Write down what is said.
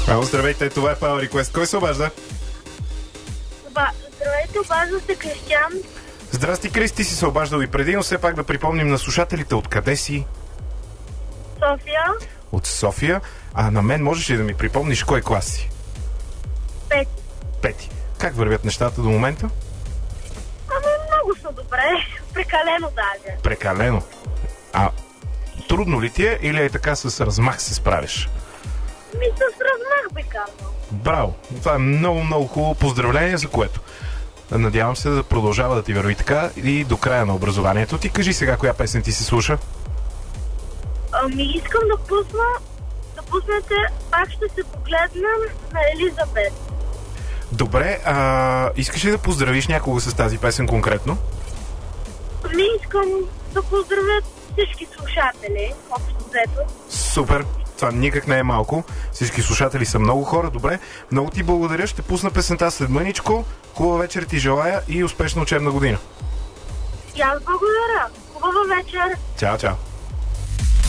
Здравейте, това е Power Request. Кой се обажда? Здравейте, обажда се Кристиян. Здрасти, Кристи, си се обаждал и преди, но все пак да припомним на слушателите откъде си. София. От София. А на мен можеш ли да ми припомниш кой клас си? Пети. Как вървят нещата до момента? Много са добре. Прекалено даже. Прекалено. А трудно ли ти е или е така с размах се справиш? С размах би казал. Браво! Това е много, много хубаво. Поздравление за което. Надявам се да продължава да ти върви така и до края на образованието. Ти кажи сега коя песен ти се слуша. Искам да пуснете "Пак ще се погледнем" на Елизабет. Добре, искаш ли да поздравиш някого с тази песен конкретно? Искам да поздравя всички слушатели, общо взето. Супер! Това никак не е малко. Всички слушатели са много хора. Добре, много ти благодаря. Ще пусна песента след мъничко. Хубава вечер ти желая и успешна учебна година. И аз благодаря. Хубава вечер. Чао, чао.